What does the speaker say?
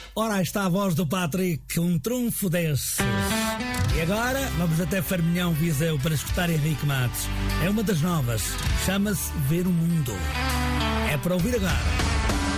Ora, aí está a voz do Patrick, um trunfo desses. E agora vamos até Farminhão, Viseu, para escutar Henrique Matos. É uma das novas, chama-se Ver o Mundo. É para ouvir agora.